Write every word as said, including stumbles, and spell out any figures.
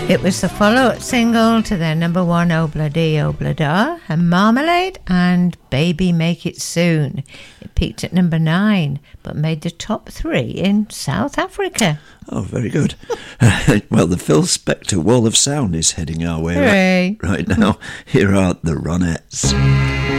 It was the follow-up single to their number one Obla-Dee Obla-Da, and Marmalade and Baby Make It Soon. It peaked at number nine, but made the top three in South Africa. Oh, very good. Well, the Phil Spector Wall of Sound is heading our way right, right now. Here are the Ronettes.